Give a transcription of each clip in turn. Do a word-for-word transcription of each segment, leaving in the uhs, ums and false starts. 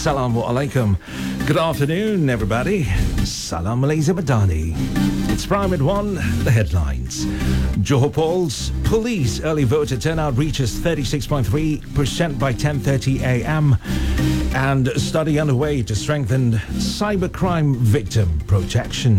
Assalamu alaikum. Good afternoon, everybody. Salam Malaysia Madani. It's Prime at one, the headlines. Johor polls, police early voter turnout reaches thirty-six point three percent by ten thirty a m and study underway to strengthen cybercrime victim protection.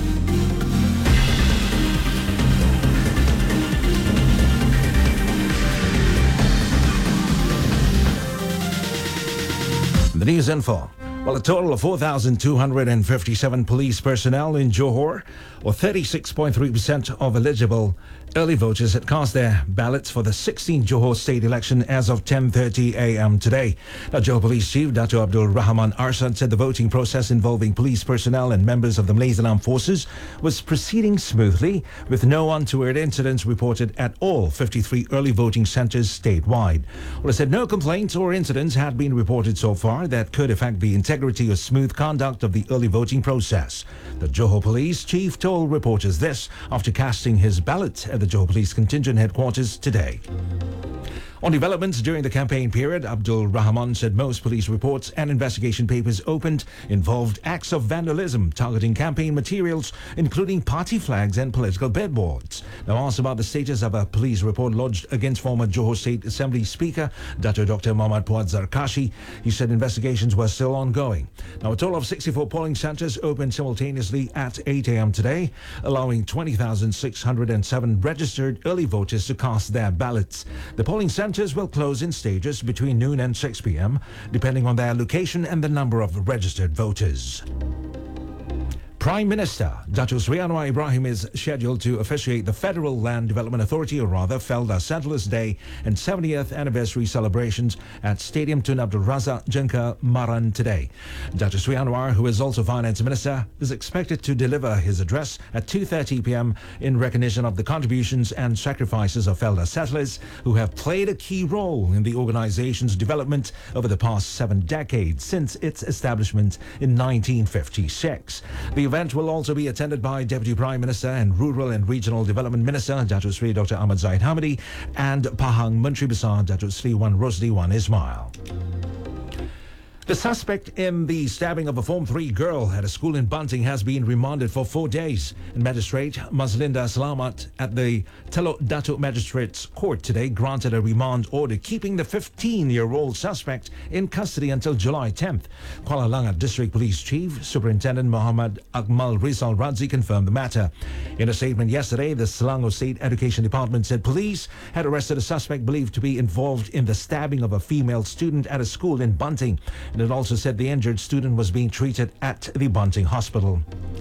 The news info. Well, a total of four thousand two hundred fifty-seven police personnel in Johor, or thirty-six point three percent of eligible early voters, had cast their ballots for the sixteenth Johor state election as of ten thirty a m today. Now, Johor Police Chief Dato' Abdul Rahman Arshad said the voting process involving police personnel and members of the Malaysian Armed Forces was proceeding smoothly, with no untoward incidents reported at all fifty-three early voting centres statewide. Well, it said no complaints or incidents had been reported so far that could affect the integrity or smooth conduct of the early voting process. The Johor Police Chief told reporters this after casting his ballot at the Johor Police Contingent Headquarters today. On developments during the campaign period, Abdul Rahman said most police reports and investigation papers opened involved acts of vandalism targeting campaign materials, including party flags and political billboards. Now, asked about the status of a police report lodged against former Johor State Assembly Speaker Dato' Doctor Muhammad Puad Zarkashi, he said investigations were still ongoing. Now, a total of sixty-four polling centres opened simultaneously at eight a m today, allowing twenty thousand six hundred seven registered early voters to cast their ballots. The polling centres will close in stages between noon and six p m, depending on their location and the number of registered voters. Prime Minister Datuk Seri Anwar Ibrahim is scheduled to officiate the Federal Land Development Authority, or rather Felda Settlers Day and seventieth anniversary celebrations at Stadium Tun Abdul Razak Jengka Maran today. Datuk Seri Anwar, who is also Finance Minister, is expected to deliver his address at two thirty p m in recognition of the contributions and sacrifices of Felda settlers who have played a key role in the organization's development over the past seven decades since its establishment in nineteen fifty-six. The event will also be attended by Deputy Prime Minister and Rural and Regional Development Minister Datuk Seri Doctor Ahmad Zahid Hamidi and Pahang Menteri Besar Datuk Seri Wan Rosli Wan Ismail. The suspect in the stabbing of a Form three girl at a school in Banting has been remanded for four days. And Magistrate Mazlinda Selamat at the Telok Datuk Magistrates Court today granted a remand order keeping the fifteen-year-old suspect in custody until July tenth. Kuala Langat District Police Chief Superintendent Muhammad Akmal Rizal Radzi confirmed the matter. In a statement yesterday, the Selangor State Education Department said police had arrested a suspect believed to be involved in the stabbing of a female student at a school in Banting. And it also said the injured student was being treated at the Banting Hospital.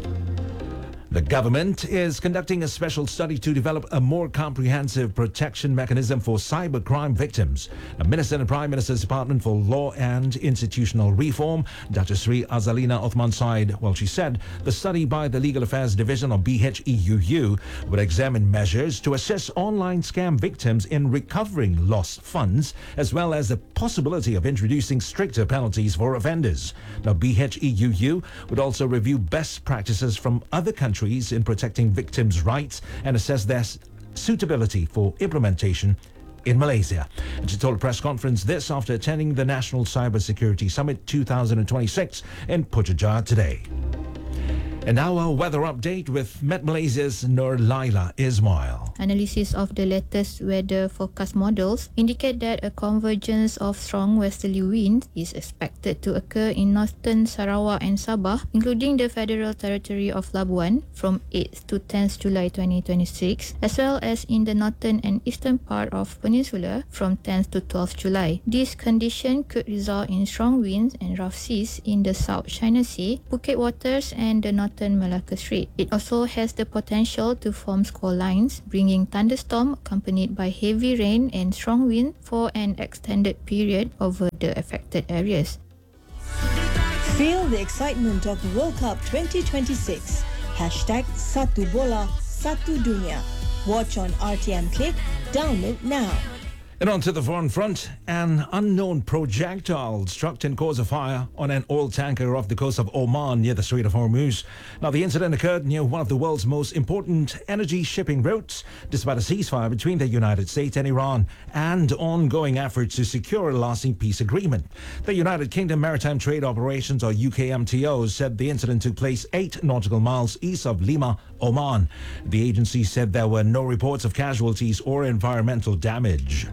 The government is conducting a special study to develop a more comprehensive protection mechanism for cybercrime victims. A Minister in the Prime Minister's Department for Law and Institutional Reform, Dato' Sri Azalina Othman Said, well, she said the study by the Legal Affairs Division of B H E U U would examine measures to assist online scam victims in recovering lost funds, as well as the possibility of introducing stricter penalties for offenders. Now, B H E U U would also review best practices from other countries in protecting victims' rights and assess their suitability for implementation in Malaysia. And she told a press conference this after attending the National Cybersecurity Summit two thousand twenty-six in Putrajaya today. And now our weather update with Met Malaysia's Nur Laila Ismail. Analysis of the latest weather forecast models indicate that a convergence of strong westerly winds is expected to occur in northern Sarawak and Sabah, including the Federal Territory of Labuan from eighth to tenth July twenty twenty-six, as well as in the northern and eastern part of Peninsula from tenth to twelfth July. This condition could result in strong winds and rough seas in the South China Sea, Phuket waters and the northern Malacca Strait. It also has the potential to form squall lines, bringing thunderstorm accompanied by heavy rain and strong wind for an extended period over the affected areas. Feel the excitement of World Cup twenty twenty-six. Hashtag Satu Bola, Satu Dunia. Watch on R T M Click. Download now. And on to the foreign front, an unknown projectile struck and caused a fire on an oil tanker off the coast of Oman near the Strait of Hormuz. Now, the incident occurred near one of the world's most important energy shipping routes, despite a ceasefire between the United States and Iran and ongoing efforts to secure a lasting peace agreement. The United Kingdom Maritime Trade Operations, or U K M T O, said the incident took place eight nautical miles east of Lima, Oman. The agency said there were no reports of casualties or environmental damage.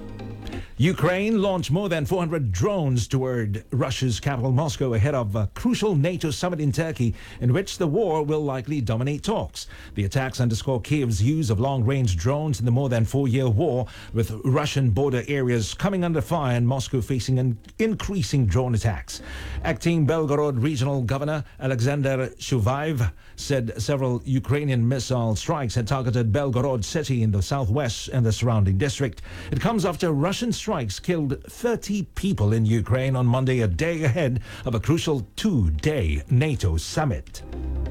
Ukraine launched more than four hundred drones toward Russia's capital Moscow ahead of a crucial NATO summit in Turkey, in which the war will likely dominate talks. The attacks underscore Kiev's use of long-range drones in the more than four-year war, with Russian border areas coming under fire and Moscow facing an increasing drone attacks. Acting Belgorod Regional Governor Alexander Shuvaev said several Ukrainian missile strikes had targeted Belgorod city in the southwest and the surrounding district. It comes after Russian strikes killed thirty people in Ukraine on Monday, a day ahead of a crucial two-day NATO summit.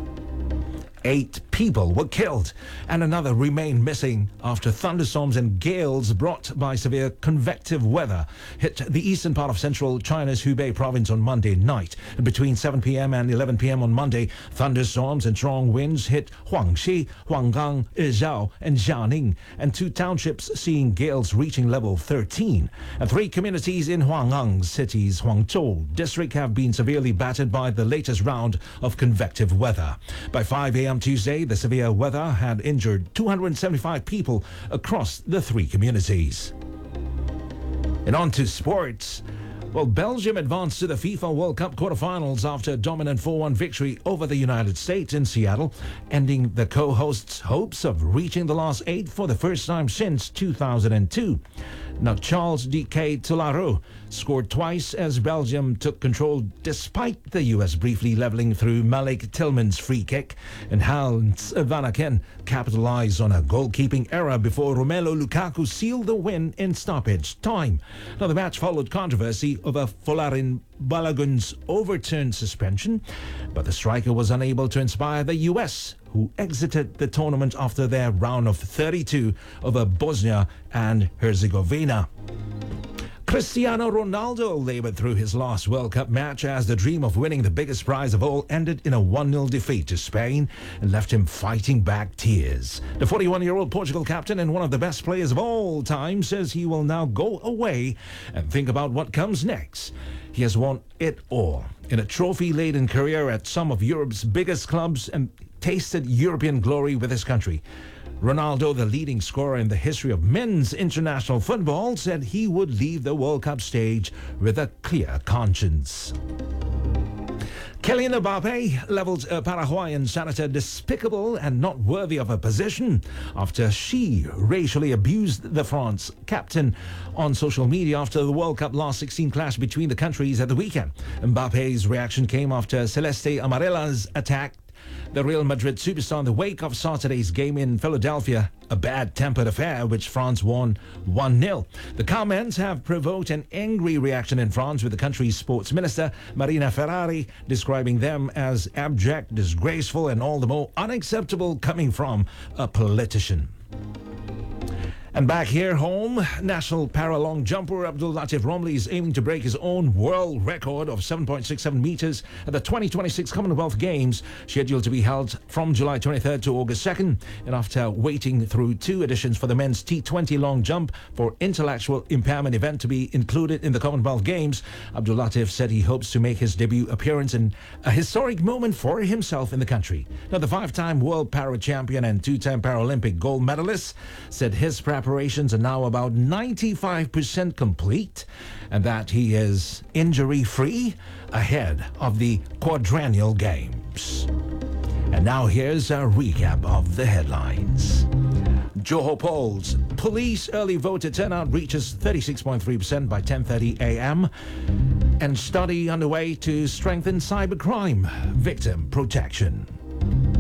Eight people were killed and another remained missing after thunderstorms and gales brought by severe convective weather hit the eastern part of central China's Hubei province on Monday night. Between seven p.m. and eleven p.m. on Monday, thunderstorms and strong winds hit Huangxi, Huanggang, Izhao, and Jianing, and two townships seeing gales reaching level thirteen. And three communities in Huanggang City's Huangzhou district have been severely battered by the latest round of convective weather. By five a.m. Tuesday, the severe weather had injured two hundred seventy-five people across the three communities. And on to sports. Well, Belgium advanced to the FIFA World Cup quarterfinals after a dominant four one victory over the United States in Seattle, ending the co-hosts' hopes of reaching the last eight for the first time since two thousand two. Now, Charles D K Tularu scored twice as Belgium took control despite the U S briefly leveling through Malik Tillman's free kick, and Hans Van Aken capitalized on a goalkeeping error before Romelu Lukaku sealed the win in stoppage time. Now, the match followed controversy over Folarin Balogun's overturned suspension, but the striker was unable to inspire the U S, who exited the tournament after their round of thirty-two over Bosnia and Herzegovina. Cristiano Ronaldo labored through his last World Cup match as the dream of winning the biggest prize of all ended in a one nil defeat to Spain and left him fighting back tears. The forty-one-year-old Portugal captain and one of the best players of all time says he will now go away and think about what comes next. He has won it all in a trophy-laden career at some of Europe's biggest clubs and tasted European glory with his country. Ronaldo, the leading scorer in the history of men's international football, said he would leave the World Cup stage with a clear conscience. Kylian Mbappe leveled a Paraguayan senator despicable and not worthy of a position after she racially abused the France captain on social media after the World Cup last sixteen clash between the countries at the weekend. Mbappe's reaction came after Celeste Amarella's attack the Real Madrid superstar in the wake of Saturday's game in Philadelphia, a bad-tempered affair which France won one nil. The comments have provoked an angry reaction in France, with the country's sports minister, Marina Ferrari, describing them as abject, disgraceful, and all the more unacceptable coming from a politician. And back here home, national para-long jumper Abdul Latif Romli is aiming to break his own world record of seven point six seven meters at the twenty twenty-six Commonwealth Games, scheduled to be held from July twenty-third to August second. And after waiting through two editions for the men's T twenty long jump for intellectual impairment event to be included in the Commonwealth Games, Abdul Latif said he hopes to make his debut appearance in a historic moment for himself in the country. Now, the five-time world para champion and two-time Paralympic gold medalist said his preparations are now about ninety-five percent complete and that he is injury-free ahead of the quadrennial games. And now here's a recap of the headlines. Johor polls. Police early voter turnout reaches thirty-six point three percent by ten thirty a.m. And study underway to strengthen cybercrime victim protection.